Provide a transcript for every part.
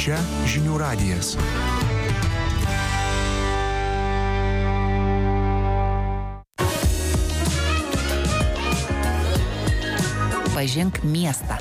Čia žinių radijas. Pažink miestą.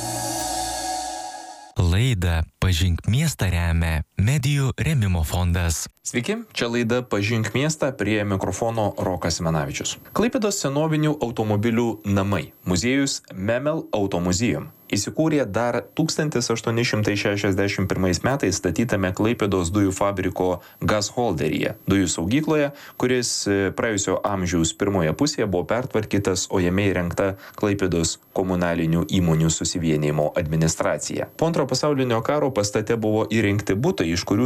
Laidą Pažink miestą remia Medijų rėmimo fondas. Sveiki, čia laida Pažink miestą, prie mikrofono Rokas Simanavičius. Klaipėdos senovinių automobilių namai, muziejus Memel Automuseum, įsikūrė dar 1861 metais statytame Klaipėdos dujų fabriko Gasholderyje, dujų saugykloje, kuris praėjusio amžiaus pirmoje pusėje buvo pertvarkytas, o jame įrengta Klaipėdos komunalinių įmonių susivienijimo administracija. Po Antro pasaulinio karo pastate buvo įrengti butai, iš kurių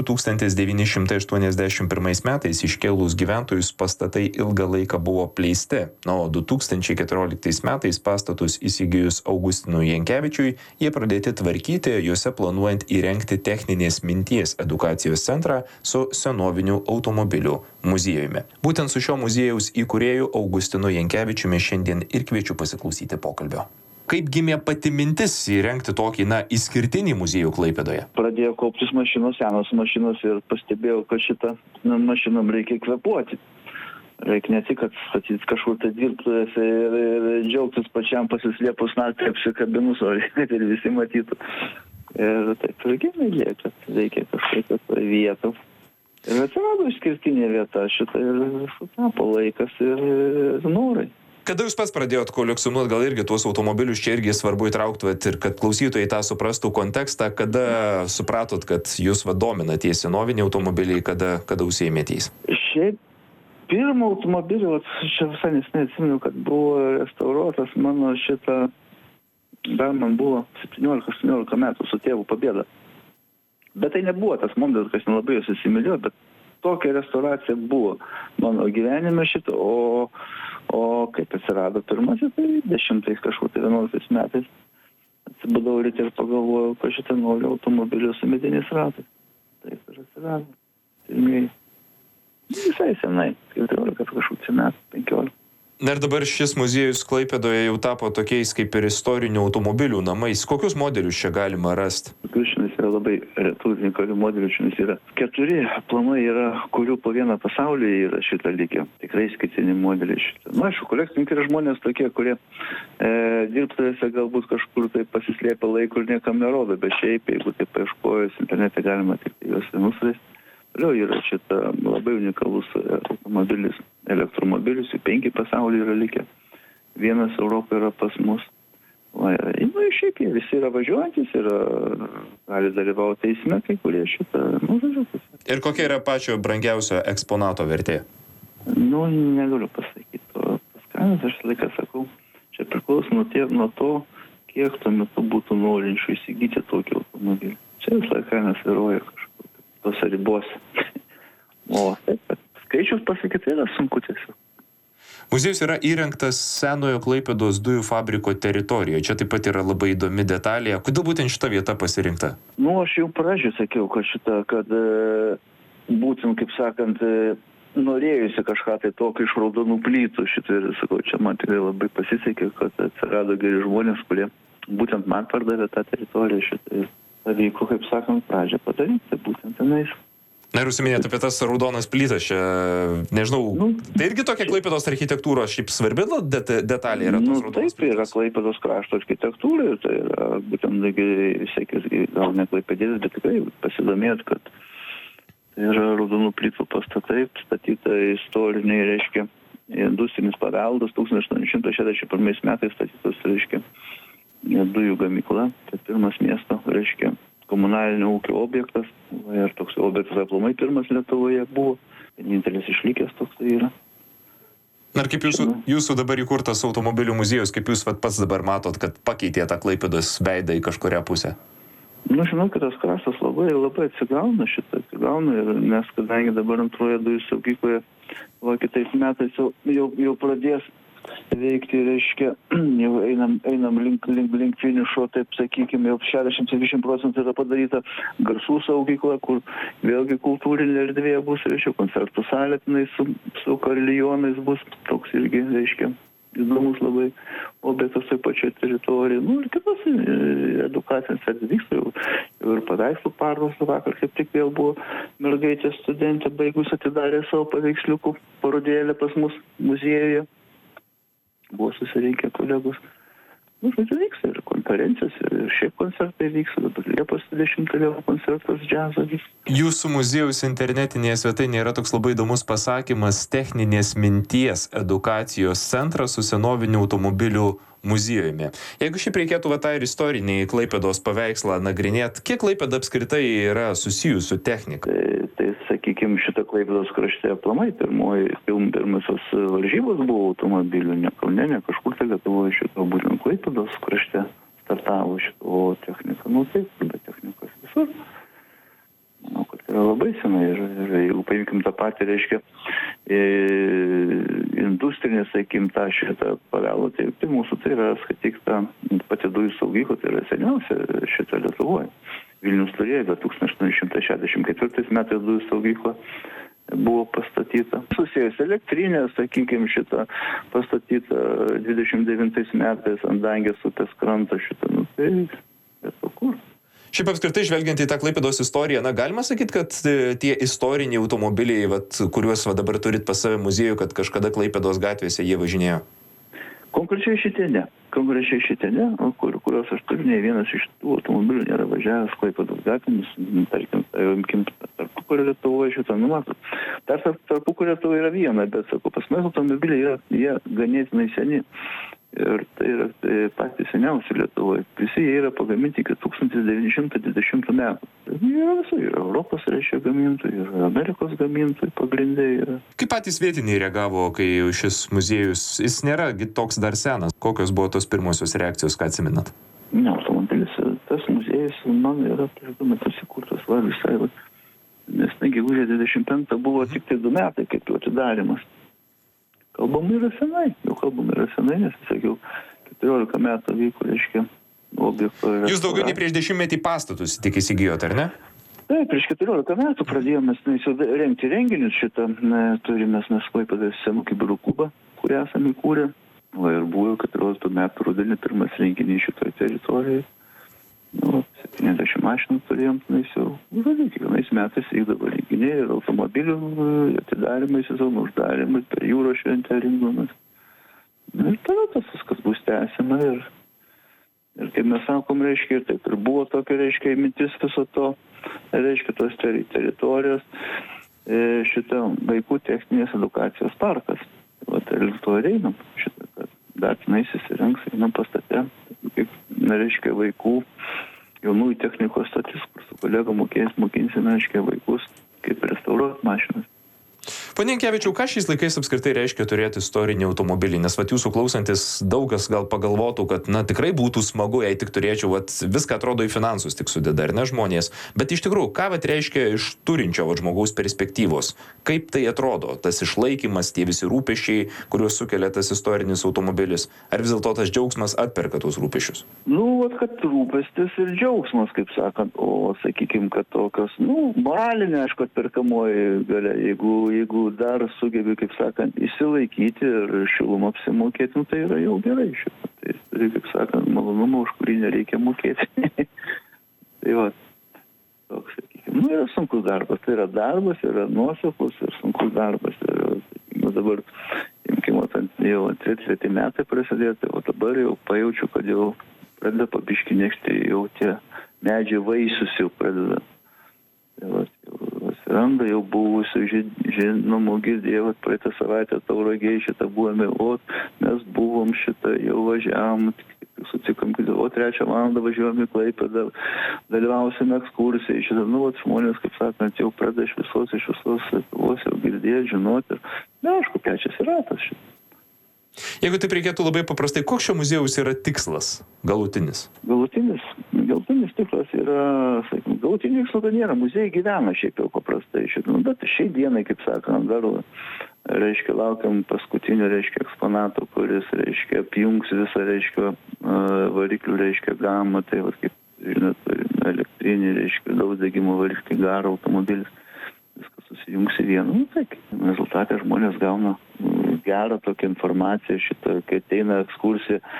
1981 metais iškėlus gyventojus pastatai ilgą laiką buvo apleisti. O 2014 metais pastatus įsigijus Augustinui Jankevičiui, jie pradėti tvarkyti, juose planuojant įrengti techninės minties edukacijos centrą su senovinių automobilių muziejumi. Būtent su šio muziejaus įkūrėju Augustinu Jankevičiumi šiandien ir kviečiu pasiklausyti pokalbio. Kaip gimė pati mintis įrengti tokį, išskirtinį muziejų Klaipėdoje? Pradėjo kauptis mašinos, senos mašinos ir pastebėjau, kad šitą mašinom reikia kvėpuoti. Reikia ne tik atstatyti kažkur tai dirbtuvėse ir džiaugtis pačiam pasislėpus naktį apsikabinus, o kad ir visi matytų. Ir taip ir gimė idėja, kad reikia kažkokią vietą. Ir atsirado išskirtinė vieta, šitą ir sutapo laikas ir norai. Kada jūs pats pradėjot kolekcionuoti, gal irgi tuos automobilius, čia irgi svarbu įtraukti, ir kad klausytojai tą suprastų kontekstą, kada supratot, kad jūs domina tie senoviniai automobiliai, kada užsiėmėtės? Šiaip pirmą automobilį, čia visai nesnai atsimenu, kad buvo restauruotas mano dar man buvo 17-18 metų su tėvu Pobėda. Bet tai nebuvo tas modelis, kas nelabai jos įsimylėjo, bet tokia restauracija buvo mano gyvenime o kaip atsirado pirmasis, tai 11 metais atsibudau ryte ir pagalvojau, kad šitą noriu automobilio su mediniais ratais. Taip ir atsirado. Pirmieji. Visai senai, 14 metų, 15. Ir dabar šis muziejus Klaipėdoje jau tapo tokiais kaip ir istorinių automobilių namais. Kokius modelius čia galima rasti? Šiandien yra labai retų unikalių modelių. Šiandien yra 4 aplamai, kurių po vieną pasaulyje yra šitą likę. Tikrai skirtiniai modeliai šitą. Aišku, kolekcininkai yra žmonės tokie, kurie dirbtuvėse galbūt kažkur tai pasislėpia laiko ir niekam nerodo, bet šiaip, jeigu taip paieškojus internete, galima tik juos nusirasti. Toliau yra šitą labai unikalus automobilis, elektromobilis, jų 5 pasaulyje yra likę. 1 Europoje yra pas mus. Šiaip jie visi yra važiuojantis ir gali dalyvauti eisme, kai kurie šitą važiuotis. Ir kokia yra pačio brangiausio eksponato vertė? Negaliu pasakyti. Paskanas, aš laiką sakau, čia priklauso nuo to, kiek tuo metu būtų norinčių įsigyti tokį automobilį. Čia vis laikainas vėruoja kažkur tose ribose. O taip, skaičius pasakyti yra sunku tiesiog. Muziejus yra įrengtas senojo Klaipėdos dujų fabriko teritorijoje. Čia taip pat yra labai įdomi detalė. Kodėl būtent šita vieta pasirinkta? Aš jau pradžioj sakiau, kad būtent, kaip sakant, norėjusi kažką tai tokio iš raudonų plytų. Ir sakau, čia man tikrai labai pasisekė, kad atsirado geri žmonės, kurie būtent man pardavė tą teritoriją. Ir pavyko, kaip sakant, pradžią padaryti, būtent tenais. Ir užsiminėt apie tas raudonas plytas, čia, nežinau, tai irgi tokia Klaipėdos architektūros šiaip svarbi detalė yra tos raudonos plytos? Taip, yra Klaipėdos krašto architektūra ir tai yra būtent, sekės, gal ne Klaipėdėlis, bet tikrai pasidomėt, kad tai yra raudonų plytų pastatai, statyta istoriniai, reiškia, industrinis paveldas, 1861 metais statytas, reiškia, dujų gamykla, tai pirmas miesto, reiškia, komunalinio ūkio objektas, ir toks objektas aplamai pirmas Lietuvoje buvo, vienintelis išlikęs toks yra. Ir kaip jūsų dabar įkurtas automobilių muziejus, kaip jūs pats dabar matot, kad pakeitė tą Klaipėdos veidą į kažkurią pusę? Žinau, kad tas kraštas labai atsigauna, nes kadangi dabar antroje dujų saugykloje, kitais metais jau pradės veikti, reiškia, jau einam link finišo, taip sakykime, jau 60-70% yra padaryta garsų saugykla, kur vėlgi kultūrinė erdvė bus, reiškia, koncertų salė su karilijonais bus, toks irgi, reiškia, įdomus labai objektas taip pačioje teritorijoje. Ir kitos edukacijos vyksta jau ir paveikslų parodos, vakar kaip tik vėl buvo mergaitė studentė, baigus atidarė savo paveiksliukų parodėlę pas mus muziejuje. Buvo susirinkę kolegos. Nu, žodžiu, vyksta ir konferencijos, ir šiaip koncertai vyksta, dabar Liepos 20 vėl koncertas džiazo vyksta. Jūsų muziejaus internetinėje svetainėje yra toks labai įdomus pasakymas – techninės minties edukacijos centras su senovinių automobilių muziejumi. Jeigu šiaip reikėtų tą ir istorinį Klaipėdos paveikslą nagrinėti, kiek Klaipėda apskritai yra susijus su technika? Tai sakykime, šitą Klaipėdos krašte aplamai pirmosios varžybos buvo automobilių, ne Kaune, ne kažkur tai Lietuvoje šito būtent Klaipėdos krašte startavo šito technika. Nu taip, bet technikos visur. Manau, kad yra labai senai ir jeigu paimkim tą patį, reiškia, industrinė, sakykim, tą šitą paveldą, tai mūsų tai yra skatikta pati dujų saugykla, tai yra seniausia šitą Lietuvoje. Vilnius turėjo, bet 1864 metais dujų saugykla buvo pastatyta. Susijęs elektrinė, sakykim, šitą pastatyta 29 metais ant Dangės upės kranto šitą, nu tai bet kur. Šiaip apskritai, žvelgiant į tą Klaipėdos istoriją, galima sakyti, kad tie istoriniai automobiliai, kuriuos dabar turit pas save muziejų, kad kažkada Klaipėdos gatvėse jie važinėjo? Konkrečiai šitie ne, kuriuos aš turiu, nei vienas iš tų automobilių nėra važiavęs Klaipėdos gatvėmis, tarkim, tarpukario Lietuvoje šitą, numatot. Tarpukario Lietuvoje yra viena, bet, sakau, pas mes automobiliai jie ganėtinai seni. Ir tai yra patys seniausi Lietuvoje. Visi jie yra pagaminti iki 1920 metų. Yra visų, yra Europos, reiškia, gamintojai, yra Amerikos gamintojai pagrindai. Yra. Kaip patys vietiniai reagavo, kai šis muziejus, jis nėra toks dar senas? Kokios buvo tos pirmosios reakcijos, ką atsiminat? Ne, automobilis, tas muziejus man yra prieš 2 metus įkurtas, visai, nes gegužės 25 buvo tik tai 2 metai, kaip jo atidarimas. Kalbam yra senai, nes, sakiau, 14 metų vyko, reiškia, objekto. Jūs daugiau nei prieš 10 metį pastatus tik įsigijot, ar ne? Taip, prieš 14 metų pradėjome rengti renginius šitą, turime mes Klaipėdos senų kibirų klubą, kurį esame įkūrę. Ir buvo 14 metų rudenį pirmas renginys šitoje teritorijoje. 70 mašinų turėjom, kiekvienais metais vykdavo renginiai ir automobilių atidarimai, sezono uždarimai, per jūros šventę rengimas. Ir tada tas viskas bus tęsiama ir kaip mes sakom, reiškia, ir taip ir buvo tokia, reiškia, mintis viso to, reiškia, tos teritorijos, šitą vaikų techninės edukacijos parkas. Ir to ir einam, šitą, kad dar tenais įsirengs, einam pastate, kaip, reiškia, vaikų jaunųjų technikos stotis, kur su kolega mokinsime, reiškia, vaikus, kaip restauruoti mašinas. Pone Jankevičiau, ką šiais laikais apskritai reiškia turėti istorinį automobilį? Nes jūsų klausantis daugas gal pagalvotų, kad tikrai būtų smagu, jei tik turėčiau, viską atrodo į finansus tik sudeda, ar ne žmonės. Bet iš tikrųjų, ką reiškia iš turinčio žmogaus perspektyvos? Kaip tai atrodo? Tas išlaikymas, tie visi rūpesčiai, kuriuos sukelia tas istorinis automobilis? Ar vis dėlto tas džiaugsmas atperka tos rūpesčius? Kad rūpestis ir džiaugsmas, kaip sakant, o sakykim, kad tokios, moralinė, aišku, atperkamoji galia, jeigu dar sugebi, kaip sakant, įsilaikyti ir šilumą apsimokėti, tai yra jau gerai šitą. Tai turi, kaip sakant, malonumą, už kurį nereikia mokėti. Tai toks, sakykime, yra sunkus darbas. Tai yra darbas, yra nuoseklus ir sunkus darbas. Ir dabar, imkime, jau 3 metai prasidėti, o dabar jau pajaučiu, kad jau pradeda pabiški nešti, jau tie medžiai vaisius jau pradeda. Randa jau buvusių žinomų girdėjau, praeitą savaitę Tauragėje šitą buvome, mes buvom šitą, jau važiavom, sutikom, o 3 valandą važiuojame į Klaipėdą, dalyvausime ekskursijai, šitą, žmonės, kaip sakant, jau pradeda iš visos Lietuvos jau girdėti, žinoti, aišku, plečiasi ratas šitą. Jeigu taip reikėtų labai paprastai, koks šio muziejaus yra tikslas, galutinis? Galutinis tikslas yra, sakykime, galutinį tikslą nėra, muziejai gyvena šiaip jau paprastai, bet šiai dienai, kaip sakant, dar, reiškia, laukiam paskutinio, reiškia, eksponato, kuris, reiškia, apjungs visą, reiškia, variklių, reiškia, gamą, tai, kaip, žinot, elektrinį, reiškia, daug degimo variklį, garą, automobilis, viskas susijungs į vieną, taip, rezultatė žmonės gauna gerą tokią informaciją šitą, kai ateina ekskursija,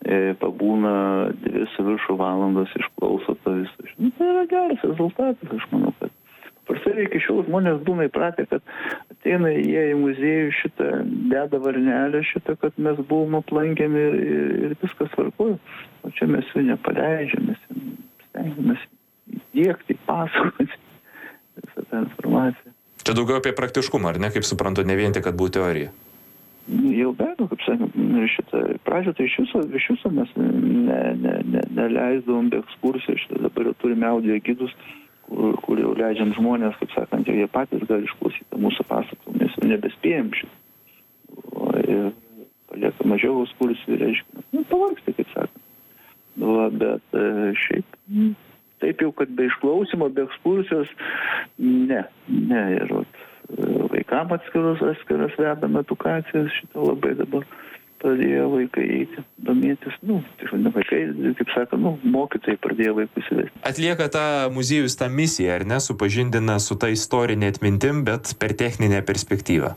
pabūna 2 su viršų valandas, išklauso to viso. Tai yra geras rezultatas, aš manau, kad paprastai iki šiol žmonės būna įpratę, kad ateina jie į muziejų šitą, deda varnelę šitą, kad mes buvom aplankėmi ir viskas tvarkoja. O čia mes jų nepaleidžiam, mes stengiamės įdiegti, pasakoti visą tą informaciją. Čia daugiau apie praktiškumą, ar ne, kaip suprantu, ne vien tik, kad būtų teorija? Jau be abejo, kaip sakėm, šitą pradžią tai iš viso mes neleisdavom be ekskursijų. Šitą dabar jau turime audio gidus, kur jau leidžiam žmonės, kaip sakant, jau jie patys gali išklausyti mūsų pasakojimą, mes jau nebespėjam šitą. Ir palieka mažiau ekskursijų, reiškia, pavargsti, kaip sakant. Bet šiaip, taip jau, kad be išklausimo, be ekskursijos, ne, ir vaikam atskiras vedam edukacijas, šitą labai dabar pradėjo vaikai eiti, domėtis, tai vaikai, kaip sako, mokytojai pradėjo vaikus įvesti. Atlieka tą muziejus tą misiją, ar ne, supažindina su ta istorinė atmintim, bet per techninę perspektyvą?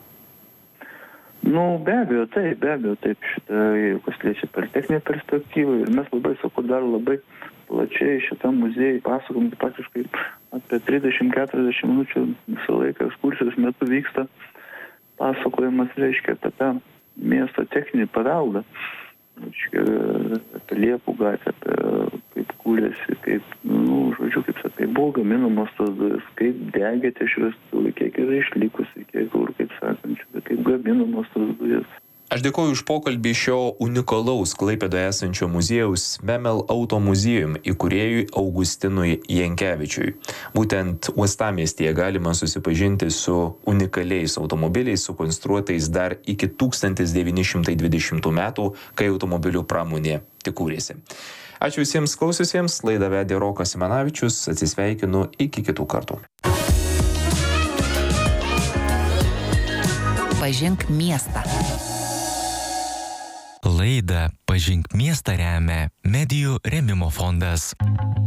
Be abejo, taip, šitą, kas liečia per techninę perspektyvą, ir mes labai plačiai šitam muziejui pasakom, praktiškai apie 30-40 minučių visą laiką ekskursijos metu vyksta pasakojimas, reiškia, apie tą miesto techninį paveldą, reiškia, apie Liepų gatvę, apie kaip kūrėsi, kaip, kaip sakai, buvo gaminamos tos dujas, kaip degė tie šviestuvai, kiek yra išlikusi, kiek kur, kaip sakant, kaip gaminamos tos dujas. Aš dėkoju už pokalbį šio unikalaus Klaipėdoje esančio muziejaus Memel Auto muziejum įkūrėjui Augustinui Jankevičiui. Būtent uostamiestyje galima susipažinti su unikaliais automobiliais, sukonstruotais dar iki 1920 metų, kai automobilių pramonė tik kūrėsi. Ačiū visiems klausiusiems, laidą vedė Rokas Simanavičius, atsisveikinu iki kitų kartų. Pažink miestą. Laidą Pažink miestą remia Medijų rėmimo fondas.